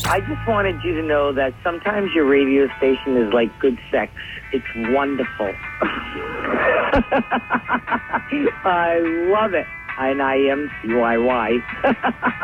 I just wanted you to know that sometimes your radio station is like good sex. It's wonderful. I love it. And I am CYY.